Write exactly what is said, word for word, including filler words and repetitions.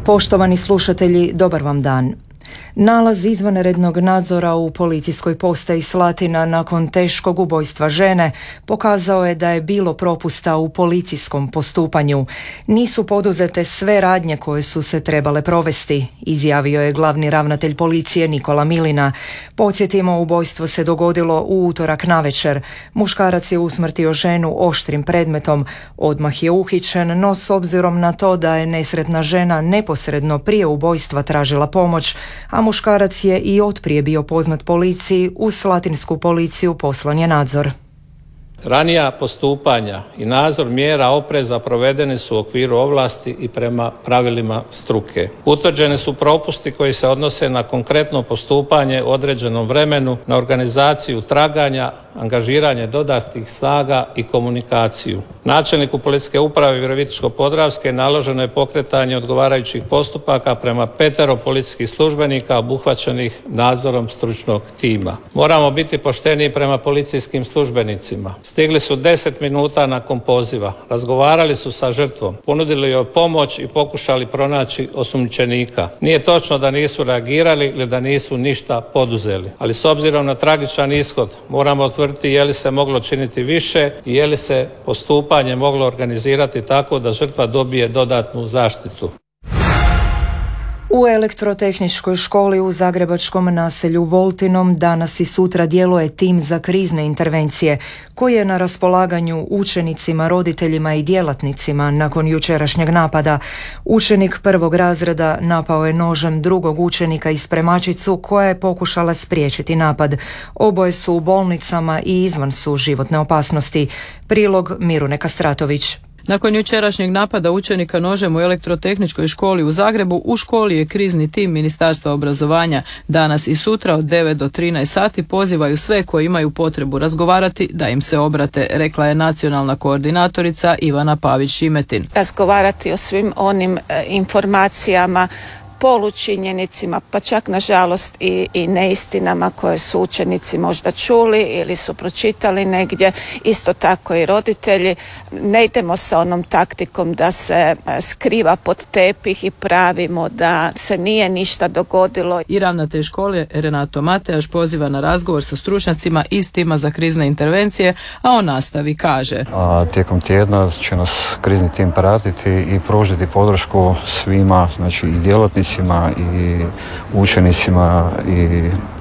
Poštovani slušatelji, dobar vam dan. Nalaz izvanrednog nadzora u policijskoj postaji Slatina nakon teškog ubojstva žene pokazao je da je bilo propusta u policijskom postupanju. Nisu poduzete sve radnje koje su se trebale provesti, izjavio je glavni ravnatelj policije Nikola Milina. Podsjetimo, ubojstvo se dogodilo u utorak navečer. Muškarac je usmrtio ženu oštrim predmetom. Odmah je uhićen, no s obzirom na to da je nesretna žena neposredno prije ubojstva tražila pomoć, a muškarac je i otprije bio poznat policiji, u slatinsku policiju poslan je nadzor. Ranija postupanja i nadzor mjera opreza provedeni su u okviru ovlasti i prema pravilima struke. Utvrđeni su propusti koji se odnose na konkretno postupanje u određenom vremenu, na organizaciju traganja, angažiranje dodatnih snaga i komunikaciju. Načelniku policijske uprave Virovitičko-podravske naloženo je pokretanje odgovarajućih postupaka prema petero policijskih službenika obuhvaćenih nadzorom stručnog tima. Moramo biti pošteniji prema policijskim službenicima. Stigli su deset minuta nakon poziva, razgovarali su sa žrtvom, ponudili joj pomoć i pokušali pronaći osumnjičenika. Nije točno da nisu reagirali ili da nisu ništa poduzeli, ali s obzirom na tragičan ishod moramo utvrditi je li se moglo činiti više i je li se postupanje moglo organizirati tako da žrtva dobije dodatnu zaštitu. U elektrotehničkoj školi u zagrebačkom naselju Voltinom danas i sutra djeluje tim za krizne intervencije koji je na raspolaganju učenicima, roditeljima i djelatnicima nakon jučerašnjeg napada. Učenik prvog razreda napao je nožem drugog učenika i spremačicu koja je pokušala spriječiti napad. Oboje su u bolnicama i izvan su životne opasnosti. Prilog Mirune Kastratović. Nakon jučerašnjeg napada učenika nožem u elektrotehničkoj školi u Zagrebu, u školi je krizni tim Ministarstva obrazovanja. Danas i sutra od devet do trinaest sati pozivaju sve koji imaju potrebu razgovarati da im se obrate, rekla je nacionalna koordinatorica Ivana Pavić-Šimetin. Razgovarati o svim onim e, informacijama, polučinjenicima, pa čak nažalost i, i neistinama koje su učenici možda čuli ili su pročitali negdje, isto tako i roditelji. Ne idemo sa onom taktikom da se skriva pod tepih i pravimo da se nije ništa dogodilo. I ravnatelj škole Renato Matejaš poziva na razgovor sa stručnjacima iz tima za krizne intervencije, a on nastavi kaže. A tijekom tjedna će nas krizni tim pratiti i pružiti podršku svima, znači i djelatnicima i učenicima i